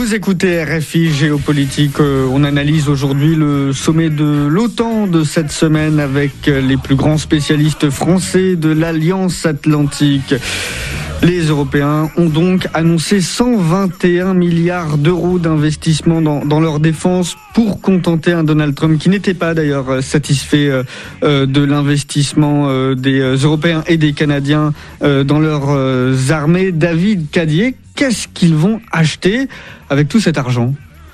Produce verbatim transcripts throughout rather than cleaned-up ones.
Vous écoutez R F I Géopolitique. On analyse aujourd'hui le sommet de l'OTAN de cette semaine avec les plus grands spécialistes français de l'Alliance Atlantique. Les Européens ont donc annoncé cent vingt et un milliards d'euros d'investissement dans, dans leur défense pour contenter un Donald Trump qui n'était pas d'ailleurs satisfait euh, de l'investissement euh, des Européens et des Canadiens euh, dans leurs euh, armées. David Cadier, qu'est-ce qu'ils vont acheter avec tout cet argent ?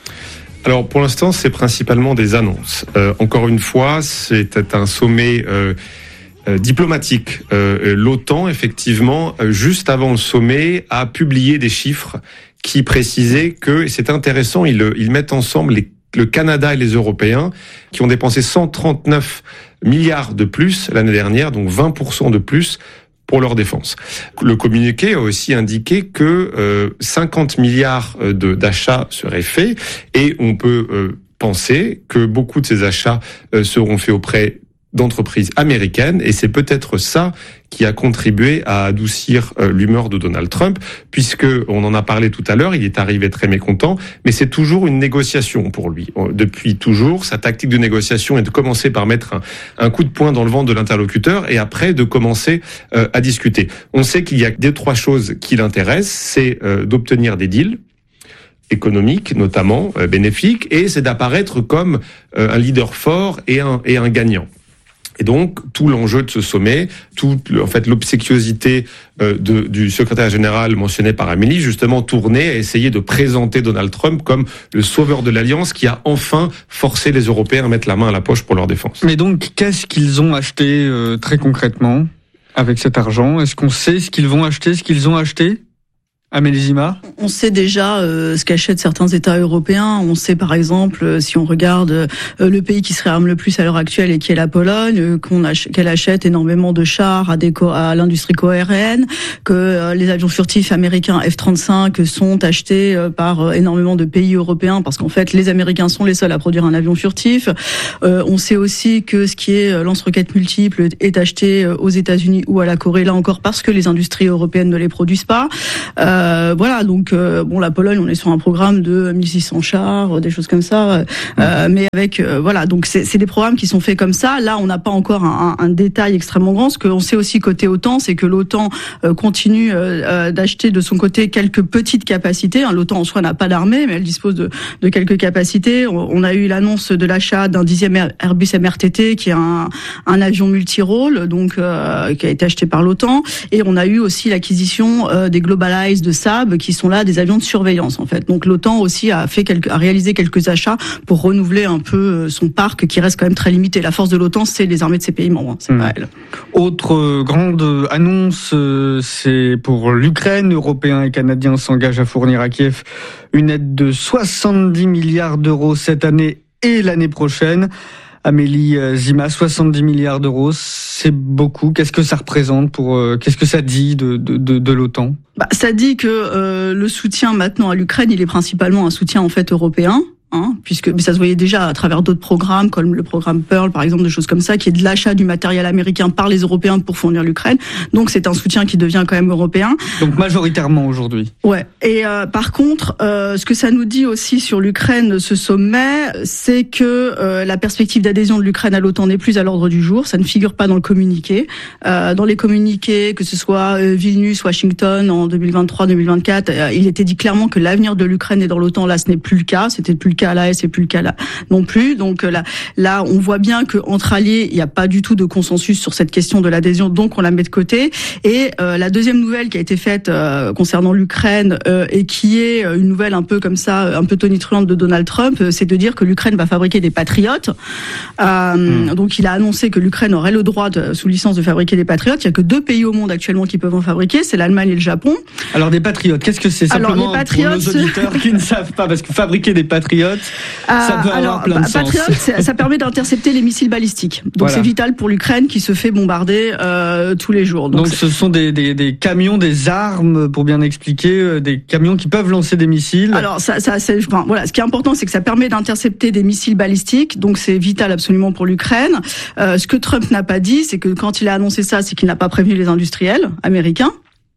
Alors pour l'instant, c'est principalement des annonces. Euh, encore une fois, c'était un sommet euh, euh, diplomatique. Euh, L'OTAN, effectivement, euh, juste avant le sommet, a publié des chiffres qui précisaient que, et c'est intéressant, ils, ils mettent ensemble les, le Canada et les Européens qui ont dépensé cent trente-neuf milliards de plus l'année dernière, donc vingt pour cent de plus pour leur défense. Le communiqué a aussi indiqué que euh, cinquante milliards de, d'achats seraient faits et on peut euh, penser que beaucoup de ces achats euh, seront faits auprès d'entreprises américaines et c'est peut-être ça qui a contribué à adoucir euh, l'humeur de Donald Trump, puisque on en a parlé tout à l'heure, il est arrivé très mécontent, mais c'est toujours une négociation pour lui. Depuis toujours, sa tactique de négociation est de commencer par mettre un, un coup de poing dans le ventre de l'interlocuteur et après de commencer euh, à discuter. On sait qu'il y a deux, trois choses qui l'intéressent, c'est euh, d'obtenir des deals économiques, notamment euh, bénéfiques, et c'est d'apparaître comme euh, un leader fort et un, et un gagnant. Et donc, tout l'enjeu de ce sommet, toute en fait l'obséquiosité euh, de, du secrétaire général mentionné par Amélie, justement tournait à essayer de présenter Donald Trump comme le sauveur de l'Alliance qui a enfin forcé les Européens à mettre la main à la poche pour leur défense. Mais donc, qu'est-ce qu'ils ont acheté euh, très concrètement avec cet argent ? Est-ce qu'on sait ce qu'ils vont acheter, ce qu'ils ont acheté ? Amélie Zima. On sait déjà euh, ce qu'achètent certains États européens. On sait par exemple, euh, si on regarde euh, le pays qui se réarme le plus à l'heure actuelle et qui est la Pologne, euh, qu'on ach- qu'elle achète énormément de chars à, des co- à l'industrie coaérienne, que euh, les avions furtifs américains F trente-cinq sont achetés euh, par euh, énormément de pays européens parce qu'en fait les Américains sont les seuls à produire un avion furtif. Euh, on sait aussi que ce qui est euh, lance-roquettes multiples est acheté euh, aux États-Unis ou à la Corée, là encore parce que les industries européennes ne les produisent pas. Euh, Euh, voilà, donc euh, bon, la Pologne, on est sur un programme de mille six cents chars, des choses comme ça, euh, mais avec euh, voilà, donc c'est, c'est des programmes qui sont faits comme ça. Là, on n'a pas encore un, un, un détail extrêmement grand. Ce qu'on sait aussi côté OTAN, c'est que l'OTAN euh, continue euh, d'acheter de son côté quelques petites capacités. Hein, L'OTAN en soi n'a pas d'armée, mais elle dispose de, de quelques capacités. On, on a eu l'annonce de l'achat d'un dixième Airbus M R T T, qui est un, un avion multirôle, donc euh, qui a été acheté par l'OTAN, et on a eu aussi l'acquisition euh, des Globalized de Saab, qui sont là des avions de surveillance en fait. Donc l'OTAN aussi a fait quelques, a réalisé quelques achats pour renouveler un peu son parc qui reste quand même très limité. La force de l'OTAN, c'est les armées de ses pays membres, c'est mmh. pas elle. Autre grande annonce, c'est pour l'Ukraine. Européens et Canadiens s'engagent à fournir à Kiev une aide de soixante-dix milliards d'euros cette année et l'année prochaine. Amélie Zima, soixante-dix milliards d'euros, c'est beaucoup. Qu'est-ce que ça représente pour euh, qu'est-ce que ça dit de de de, de l'OTAN ? Bah, ça dit que euh, le soutien maintenant à l'Ukraine, il est principalement un soutien en fait européen. Hein, puisque mais ça se voyait déjà à travers d'autres programmes comme le programme Pearl par exemple, des choses comme ça, qui est de l'achat du matériel américain par les Européens pour fournir l'Ukraine. Donc c'est un soutien qui devient quand même européen. Donc majoritairement aujourd'hui. Ouais. Et euh, par contre, euh, ce que ça nous dit aussi sur l'Ukraine, ce sommet, c'est que euh, la perspective d'adhésion de l'Ukraine à l'OTAN n'est plus à l'ordre du jour. Ça ne figure pas dans le communiqué. Euh, dans les communiqués, que ce soit euh, Vilnius, Washington en deux mille vingt-trois deux mille vingt-quatre, euh, il était dit clairement que l'avenir de l'Ukraine est dans l'OTAN. Là, ce n'est plus le cas. C'était plus le cas à l'A E S et plus le cas là non plus. Donc là, là, on voit bien que entre alliés, il n'y a pas du tout de consensus sur cette question de l'adhésion, donc on la met de côté. Et euh, la deuxième nouvelle qui a été faite euh, concernant l'Ukraine euh, et qui est une nouvelle un peu comme ça, un peu tonitruante de Donald Trump, c'est de dire que l'Ukraine va fabriquer des patriotes. Euh, mmh. Donc il a annoncé que l'Ukraine aurait le droit de, sous licence de fabriquer des patriotes. Il y a que deux pays au monde actuellement qui peuvent en fabriquer, c'est l'Allemagne et le Japon. Alors des patriotes, qu'est-ce que c'est simplement Alors, les patriotes, pour nos auditeurs qui ne savent pas, parce que fabriquer des patriotes, ça peut alors, avoir plein de Patriot, sens. Ça, ça permet d'intercepter les missiles balistiques. Donc voilà. C'est vital pour l'Ukraine qui se fait bombarder euh, tous les jours. Donc, Donc ce sont des, des, des camions, des armes, pour bien expliquer, des camions qui peuvent lancer des missiles. Alors ça, ça, c'est, enfin, voilà, ce qui est important, c'est que ça permet d'intercepter des missiles balistiques. Donc c'est vital absolument pour l'Ukraine. Euh, ce que Trump n'a pas dit, c'est que quand il a annoncé ça, c'est qu'il n'a pas prévenu les industriels américains,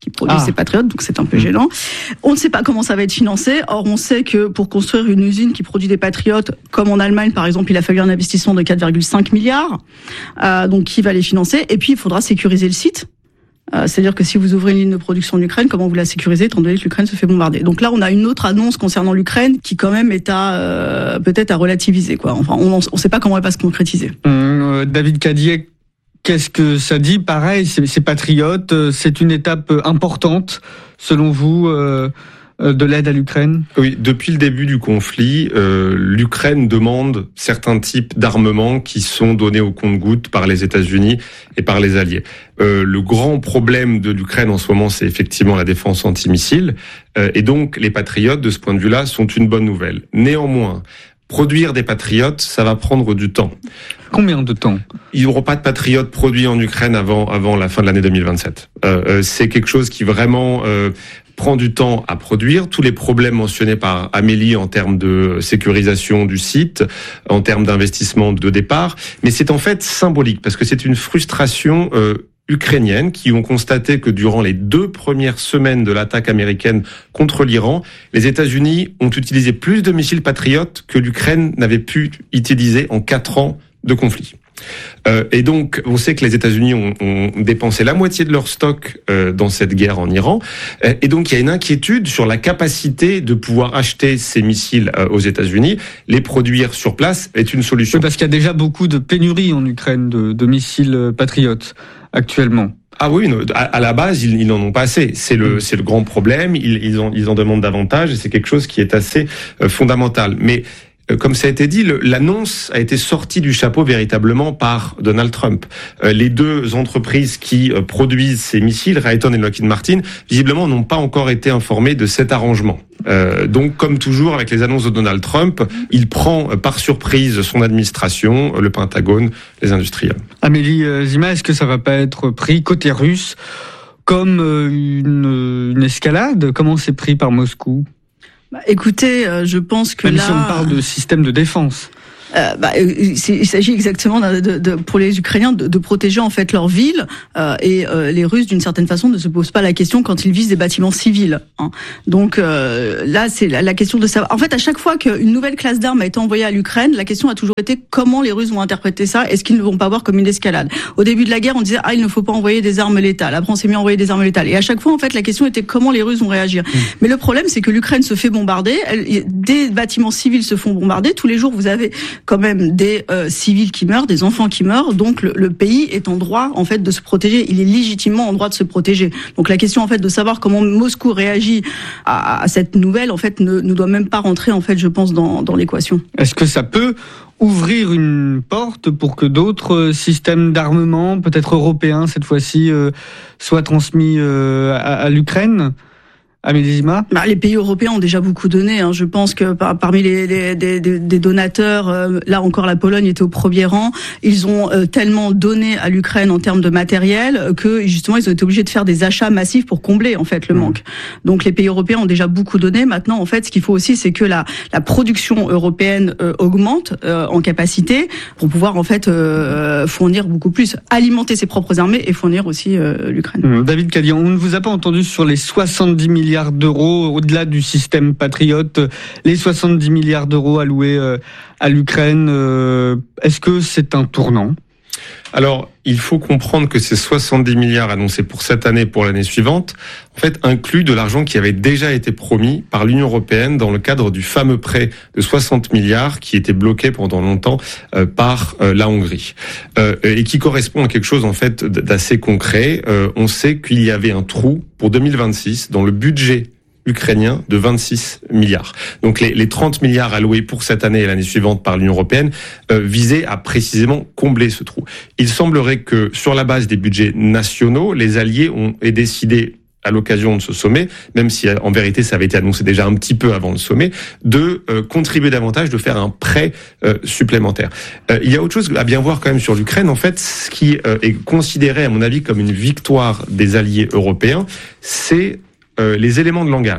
qui produisent Ah. ces patriotes, donc c'est un peu gênant. On ne sait pas comment ça va être financé. Or, on sait que pour construire une usine qui produit des patriotes, comme en Allemagne par exemple, il a fallu un investissement de quatre virgule cinq milliards. Euh, donc, qui va les financer? Et puis, il faudra sécuriser le site. Euh, c'est-à-dire que si vous ouvrez une ligne de production en Ukraine, comment vous la sécurisez étant donné que l'Ukraine se fait bombarder? Donc là, on a une autre annonce concernant l'Ukraine qui quand même est à euh, peut-être à relativiser, quoi. Enfin, on ne sait pas comment elle va se concrétiser. Euh, David Cadier, qu'est-ce que ça dit? Pareil, ces, ces patriotes, euh, c'est une étape importante, selon vous, euh, de l'aide à l'Ukraine? Oui, depuis le début du conflit, euh, l'Ukraine demande certains types d'armements qui sont donnés au compte-gouttes par les États-Unis et par les alliés. Euh, le grand problème de l'Ukraine en ce moment, c'est effectivement la défense antimissile, euh, et donc les patriotes, de ce point de vue-là, sont une bonne nouvelle. Néanmoins, produire des patriotes, ça va prendre du temps. Combien de temps? Il n'y aura pas de patriotes produits en Ukraine avant avant la fin de l'année deux mille vingt-sept. Euh, euh, c'est quelque chose qui vraiment euh, prend du temps à produire. Tous les problèmes mentionnés par Amélie en termes de sécurisation du site, en termes d'investissement de départ, mais c'est en fait symbolique parce que c'est une frustration euh, ukrainiennes qui ont constaté que durant les deux premières semaines de l'attaque américaine contre l'Iran, les États-Unis ont utilisé plus de missiles patriotes que l'Ukraine n'avait pu utiliser en quatre ans de conflit. Euh, et donc, on sait que les États-Unis ont, ont dépensé la moitié de leur stock euh, dans cette guerre en Iran. Euh, et donc, il y a une inquiétude sur la capacité de pouvoir acheter ces missiles euh, aux États-Unis. Les produire sur place est une solution. Oui, parce qu'il y a déjà beaucoup de pénuries en Ukraine de, de missiles patriotes actuellement. Ah oui, à, à la base, ils, ils n'en ont pas assez. C'est le, c'est le grand problème. Ils, ils, en, ils en demandent davantage et c'est quelque chose qui est assez euh, fondamental. Mais comme ça a été dit, le, l'annonce a été sortie du chapeau véritablement par Donald Trump. Euh, les deux entreprises qui euh, produisent ces missiles, Raytheon et Lockheed Martin, visiblement n'ont pas encore été informées de cet arrangement. Euh, donc, comme toujours avec les annonces de Donald Trump, il prend euh, par surprise son administration, euh, le Pentagone, les industriels. Amélie euh, Zima, est-ce que ça va pas être pris côté russe comme euh, une, une escalade? Comment c'est pris par Moscou? Bah, écoutez, euh, je pense que Même là... si on parle de système de défense. Euh, bah, il s'agit exactement de, de, de, pour les Ukrainiens de, de protéger en fait leur ville euh, et euh, les Russes d'une certaine façon ne se posent pas la question quand ils visent des bâtiments civils. Hein. Donc euh, là c'est la, la question de savoir. En fait, à chaque fois qu'une nouvelle classe d'armes a été envoyée à l'Ukraine, la question a toujours été comment les Russes vont interpréter ça. Est-ce qu'ils ne vont pas voir comme une escalade? Au début de la guerre, on disait ah il ne faut pas envoyer des armes létales. Après on s'est mis à envoyer des armes létales. Et à chaque fois en fait la question était comment les Russes vont réagir. Mmh. Mais le problème c'est que l'Ukraine se fait bombarder, elle, des bâtiments civils se font bombarder. Tous les jours vous avez quand même des euh, civils qui meurent, des enfants qui meurent, donc le, le pays est en droit en fait de se protéger. Il est légitimement en droit de se protéger. Donc la question en fait de savoir comment Moscou réagit à, à cette nouvelle en fait ne, ne doit même pas rentrer en fait, je pense, dans, dans l'équation. Est-ce que ça peut ouvrir une porte pour que d'autres systèmes d'armement, peut-être européens cette fois-ci, euh, soient transmis euh, à, à l'Ukraine? Amélie Zima ? Bah, les pays européens ont déjà beaucoup donné. Hein. Je pense que par, parmi les, les des, des donateurs, euh, là encore la Pologne était au premier rang. Ils ont euh, tellement donné à l'Ukraine en termes de matériel euh, que justement ils ont été obligés de faire des achats massifs pour combler en fait le mmh. manque. Donc les pays européens ont déjà beaucoup donné. Maintenant en fait ce qu'il faut aussi c'est que la, la production européenne euh, augmente euh, en capacité pour pouvoir en fait euh, fournir beaucoup plus, alimenter ses propres armées et fournir aussi euh, l'Ukraine. Mmh. David Cadier, on ne vous a pas entendu sur les soixante-dix milliards d'euros, au-delà du système patriote, les soixante-dix milliards d'euros alloués euh, à l'Ukraine, euh, est-ce que c'est un tournant ? Alors, il faut comprendre que ces soixante-dix milliards annoncés pour cette année, pour l'année suivante, en fait, incluent de l'argent qui avait déjà été promis par l'Union européenne dans le cadre du fameux prêt de soixante milliards qui était bloqué pendant longtemps euh, par euh, la Hongrie euh, et qui correspond à quelque chose en fait d'assez concret. Euh, on sait qu'il y avait un trou pour deux mille vingt-six dans le budget ukrainien de vingt-six milliards. Donc les, les trente milliards alloués pour cette année et l'année suivante par l'Union européenne euh, visaient à précisément combler ce trou. Il semblerait que sur la base des budgets nationaux, les alliés ont aient décidé à l'occasion de ce sommet, même si en vérité ça avait été annoncé déjà un petit peu avant le sommet, de euh, contribuer davantage, de faire un prêt euh, supplémentaire. Euh, il y a autre chose à bien voir quand même sur l'Ukraine. En fait, ce qui euh, est considéré à mon avis comme une victoire des alliés européens, c'est Euh, les éléments de langage.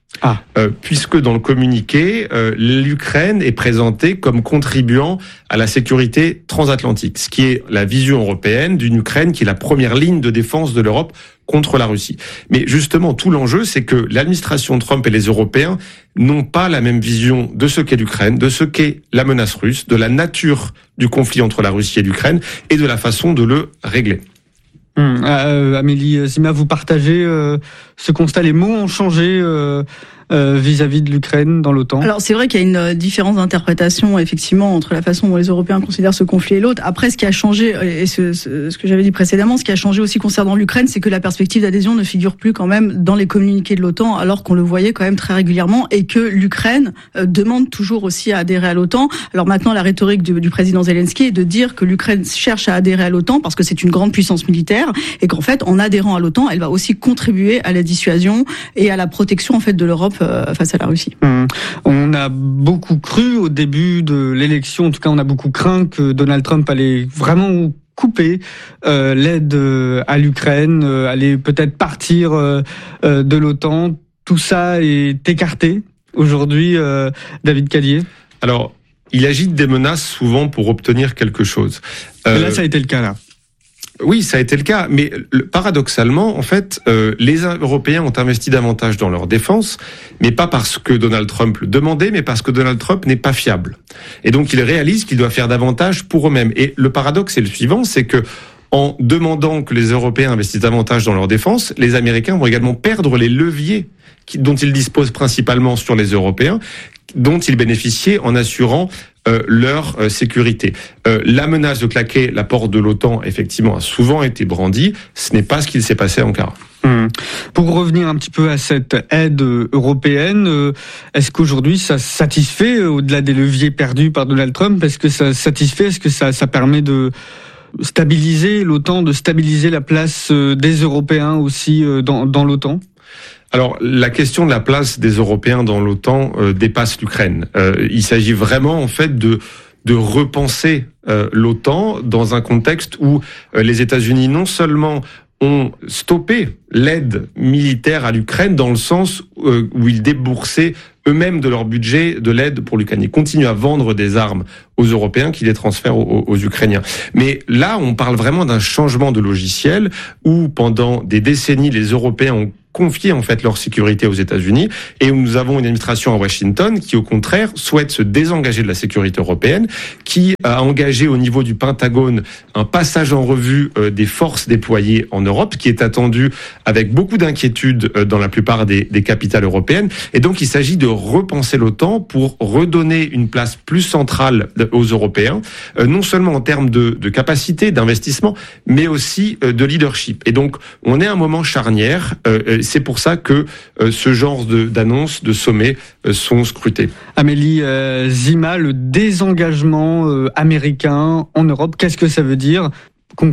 Ah. Euh, puisque dans le communiqué, euh, l'Ukraine est présentée comme contribuant à la sécurité transatlantique, ce qui est la vision européenne d'une Ukraine qui est la première ligne de défense de l'Europe contre la Russie. Mais justement, tout l'enjeu, c'est que l'administration Trump et les Européens n'ont pas la même vision de ce qu'est l'Ukraine, de ce qu'est la menace russe, de la nature du conflit entre la Russie et l'Ukraine et de la façon de le régler. Hum, euh, Amélie Zima, vous partagez euh, ce constat, les mots ont changé euh, euh, vis-à-vis de l'Ukraine dans l'OTAN? Alors c'est vrai qu'il y a une différence d'interprétation effectivement entre la façon dont les Européens considèrent ce conflit et l'autre. Après, ce qui a changé, et ce, ce, ce que j'avais dit précédemment, ce qui a changé aussi concernant l'Ukraine, c'est que la perspective d'adhésion ne figure plus quand même dans les communiqués de l'OTAN, alors qu'on le voyait quand même très régulièrement, et que l'Ukraine euh, demande toujours aussi à adhérer à l'OTAN. Alors maintenant, la rhétorique du, du président Zelensky est de dire que l'Ukraine cherche à adhérer à l'OTAN parce que c'est une grande puissance militaire, et qu'en fait, en adhérant à l'OTAN, elle va aussi contribuer à la dissuasion et à la protection en fait de l'Europe euh, face à la Russie. Mmh. On a beaucoup cru au début de l'élection, en tout cas on a beaucoup craint que Donald Trump allait vraiment couper euh, l'aide à l'Ukraine, euh, allait peut-être partir euh, euh, de l'OTAN. Tout ça est écarté aujourd'hui, euh, David Cadier. Alors, il agite des menaces souvent pour obtenir quelque chose. Euh, là, ça a été le cas là. Oui, ça a été le cas, mais le, paradoxalement, en fait, euh, les Européens ont investi davantage dans leur défense, mais pas parce que Donald Trump le demandait, mais parce que Donald Trump n'est pas fiable. Et donc, ils réalisent qu'ils doivent faire davantage pour eux-mêmes. Et le paradoxe est le suivant, c'est que en demandant que les Européens investissent davantage dans leur défense, les Américains vont également perdre les leviers qui, dont ils disposent principalement sur les Européens, dont ils bénéficiaient en assurant euh, leur euh, sécurité. Euh, la menace de claquer la porte de l'OTAN, effectivement, a souvent été brandie. Ce n'est pas ce qu'il s'est passé à Ankara. Hum. Pour revenir un petit peu à cette aide européenne, euh, est-ce qu'aujourd'hui ça satisfait, euh, au-delà des leviers perdus par Donald Trump, est-ce que ça satisfait, est-ce que ça, ça permet de stabiliser l'OTAN, de stabiliser la place euh, des Européens aussi euh, dans, dans l'OTAN ? Alors, la question de la place des Européens dans l'OTAN euh, dépasse l'Ukraine. Euh, il s'agit vraiment, en fait, de de repenser euh, l'OTAN dans un contexte où euh, les États-Unis non seulement ont stoppé l'aide militaire à l'Ukraine dans le sens euh, où ils déboursaient eux-mêmes de leur budget de l'aide pour l'Ukraine. Ils continuent à vendre des armes aux Européens qui les transfèrent aux, aux Ukrainiens. Mais là, on parle vraiment d'un changement de logiciel où pendant des décennies, les Européens ont confier en fait leur sécurité aux États-Unis et où nous avons une administration à Washington qui au contraire souhaite se désengager de la sécurité européenne, qui a engagé au niveau du Pentagone un passage en revue euh, des forces déployées en Europe qui est attendu avec beaucoup d'inquiétude euh, dans la plupart des, des capitales européennes. Et donc il s'agit de repenser l'OTAN pour redonner une place plus centrale aux Européens, euh, non seulement en termes de, de capacité, d'investissement, mais aussi euh, de leadership. Et donc on est à un moment charnière. Euh, C'est pour ça que euh, ce genre de, d'annonces, de sommets euh, sont scrutés. Amélie euh, Zima, le désengagement euh, américain en Europe, qu'est-ce que ça veut dire concrètement ?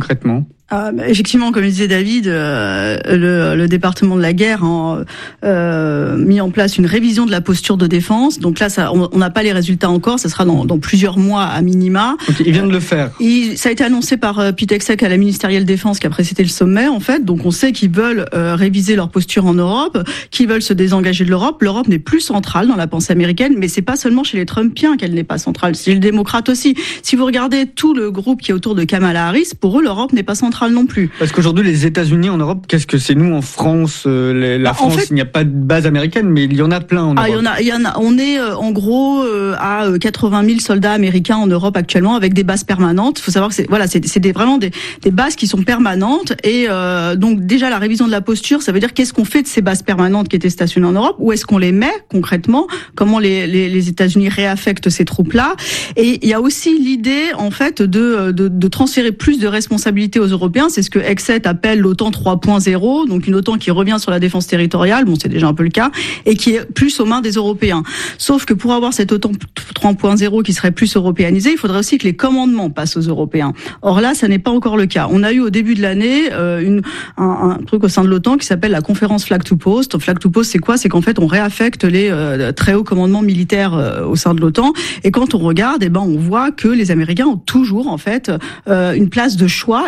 Ah, bah, effectivement, comme le disait David, euh, le, le département de la guerre a euh, mis en place une révision de la posture de défense. Donc là, ça, on n'a pas les résultats encore. Ça sera dans, dans plusieurs mois à minima. Okay, il vient de le faire. Il, ça a été annoncé par euh, Pete Hegseth à la ministérielle défense qui a précédé le sommet, en fait. Donc on sait qu'ils veulent euh, réviser leur posture en Europe, qu'ils veulent se désengager de l'Europe. L'Europe n'est plus centrale dans la pensée américaine, mais c'est pas seulement chez les Trumpiens qu'elle n'est pas centrale. C'est les démocrates aussi. Si vous regardez tout le groupe qui est autour de Kamala Harris, pour eux, l'Europe n'est pas centrale non plus. Parce qu'aujourd'hui, les États-Unis en Europe, qu'est-ce que c'est? Nous, en France, euh, les, la bah, France, en fait, il n'y a pas de base américaine, mais il y en a plein en Europe. Ah, il y en a, il y en a. On est euh, en gros euh, à quatre-vingt mille soldats américains en Europe actuellement, avec des bases permanentes. Il faut savoir que c'est voilà, c'est, c'est des, vraiment des, des bases qui sont permanentes. Et euh, donc déjà la révision de la posture, ça veut dire qu'est-ce qu'on fait de ces bases permanentes qui étaient stationnées en Europe? Où est-ce qu'on les met concrètement? Comment les, les, les États-Unis réaffectent ces troupes-là? Et il y a aussi l'idée en fait de, de, de transférer plus de responsabilités aux Européens. C'est ce que Hegseth appelle l'OTAN trois point zéro, donc une OTAN qui revient sur la défense territoriale, bon c'est déjà un peu le cas, et qui est plus aux mains des Européens. Sauf que pour avoir cette OTAN trois point zéro qui serait plus européanisée, il faudrait aussi que les commandements passent aux Européens. Or là, ça n'est pas encore le cas. On a eu au début de l'année euh, une, un, un truc au sein de l'OTAN qui s'appelle la conférence Flag to Post. Flag to Post, c'est quoi? C'est qu'en fait, on réaffecte les euh, très hauts commandements militaires euh, au sein de l'OTAN. Et quand on regarde, eh ben, on voit que les Américains ont toujours en fait euh, une place de choix et que si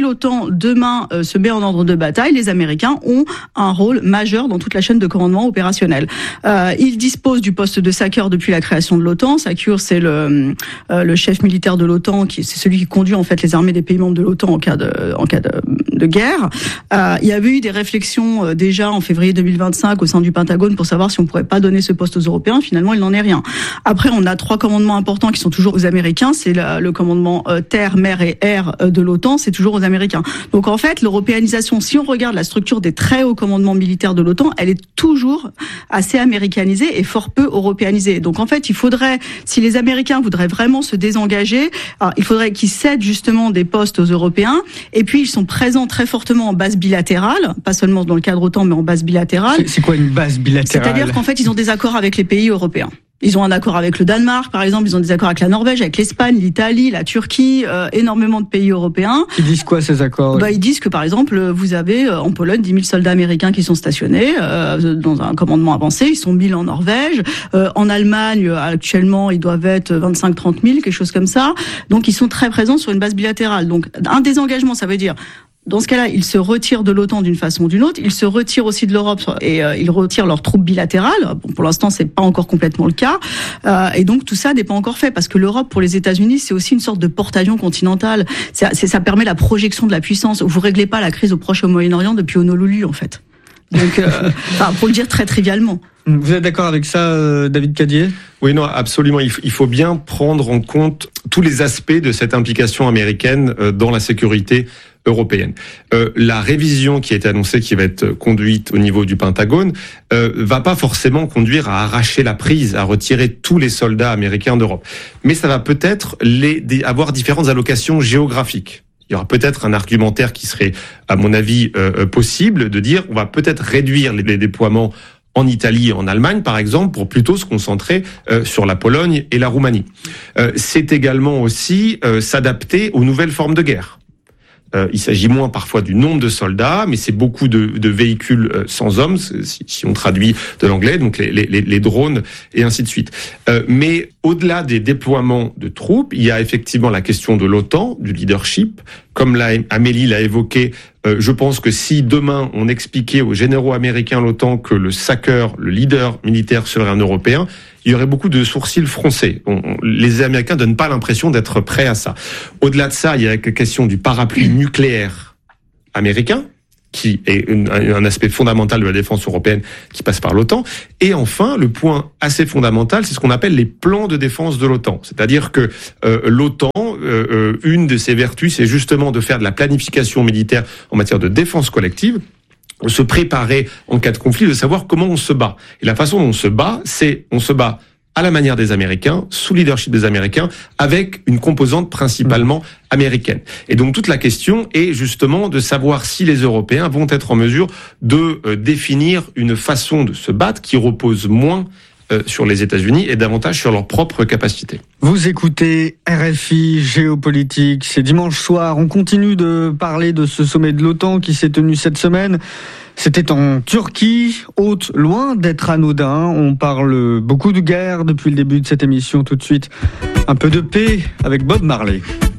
l'OTAN demain euh, se met en ordre de bataille, les Américains ont un rôle majeur dans toute la chaîne de commandement opérationnel. Euh, ils disposent du poste de SACEUR depuis la création de l'OTAN. SACEUR, c'est le, euh, le chef militaire de l'OTAN, qui c'est celui qui conduit en fait les armées des pays membres de l'OTAN en cas de, en cas de, de guerre. Euh, il y avait eu des réflexions euh, déjà en février deux mille vingt-cinq au sein du Pentagone pour savoir si on pourrait pas donner ce poste aux Européens. Finalement, il n'en est rien. Après, on a trois commandements importants qui sont toujours aux Américains. C'est la, le commandement euh, terre, mer et air euh, de l'OTAN. C'est toujours aux Américains. Donc en fait, l'européanisation, si on regarde la structure des très hauts commandements militaires de l'OTAN, elle est toujours assez américanisée et fort peu européanisée. Donc en fait, il faudrait, si les Américains voudraient vraiment se désengager, alors, il faudrait qu'ils cèdent justement des postes aux Européens. Et puis ils sont présents très fortement en base bilatérale, pas seulement dans le cadre OTAN, mais en base bilatérale. C'est, c'est quoi une base bilatérale ? C'est-à-dire qu'en fait, ils ont des accords avec les pays européens. Ils ont un accord avec le Danemark, par exemple. Ils ont des accords avec la Norvège, avec l'Espagne, l'Italie, la Turquie, euh, énormément de pays européens. Ils disent quoi, ces accords ? Bah, ils disent que, par exemple, vous avez euh, en Pologne dix mille soldats américains qui sont stationnés euh, dans un commandement avancé. Ils sont mille en Norvège. Euh, en Allemagne, actuellement, ils doivent être vingt-cinq à trente mille, quelque chose comme ça. Donc, ils sont très présents sur une base bilatérale. Donc, un désengagement, ça veut dire... Dans ce cas-là, ils se retirent de l'OTAN d'une façon ou d'une autre. Ils se retirent aussi de l'Europe et euh, ils retirent leurs troupes bilatérales. Bon, pour l'instant, c'est pas encore complètement le cas. Euh, et donc tout ça n'est pas encore fait parce que l'Europe, pour les États-Unis, c'est aussi une sorte de porte-avions continental. C'est, c'est, ça permet la projection de la puissance. Vous réglez pas la crise au Proche et au Moyen-Orient depuis Honolulu, en fait. Donc, euh, enfin, pour le dire très trivialement. Vous êtes d'accord avec ça, euh, David Cadier ? Oui, non, absolument. Il faut, il faut bien prendre en compte tous les aspects de cette implication américaine euh, dans la sécurité européenne. Euh, la révision qui a été annoncée, qui va être conduite au niveau du Pentagone, euh, va pas forcément conduire à arracher la prise, à retirer tous les soldats américains d'Europe. Mais ça va peut-être les, des, avoir différentes allocations géographiques. Il y aura peut-être un argumentaire qui serait, à mon avis, euh, possible de dire on va peut-être réduire les, les déploiements en Italie et en Allemagne, par exemple, pour plutôt se concentrer euh, sur la Pologne et la Roumanie. Euh, c'est également aussi euh, s'adapter aux nouvelles formes de guerre. Euh, il s'agit moins parfois du nombre de soldats, mais c'est beaucoup de, de véhicules euh, sans hommes, si, si on traduit de l'anglais, donc les, les, les drones et ainsi de suite. Euh, mais au-delà des déploiements de troupes, il y a effectivement la question de l'OTAN, du leadership. Comme l'a, Amélie l'a évoqué, euh, je pense que si demain on expliquait aux généraux américains l'OTAN que le SACEUR, le leader militaire, serait un Européen, il y aurait beaucoup de sourcils froncés. On, on, les Américains donnent pas l'impression d'être prêts à ça. Au-delà de ça, il y a la question du parapluie nucléaire américain, qui est une, un aspect fondamental de la défense européenne qui passe par l'OTAN. Et enfin, le point assez fondamental, c'est ce qu'on appelle les plans de défense de l'OTAN. C'est-à-dire que euh, l'OTAN, euh, une de ses vertus, c'est justement de faire de la planification militaire en matière de défense collective, se préparer en cas de conflit, de savoir comment on se bat. Et la façon dont on se bat, c'est on se bat à la manière des Américains, sous leadership des Américains, avec une composante principalement américaine. Et donc toute la question est justement de savoir si les Européens vont être en mesure de euh, définir une façon de se battre qui repose moins euh, sur les États-Unis et davantage sur leurs propres capacités. Vous écoutez R F I Géopolitique, c'est dimanche soir, on continue de parler de ce sommet de l'OTAN qui s'est tenu cette semaine. C'était en Turquie, haute, loin d'être anodin. On parle beaucoup de guerre depuis le début de cette émission. Tout de suite, un peu de paix avec Bob Marley.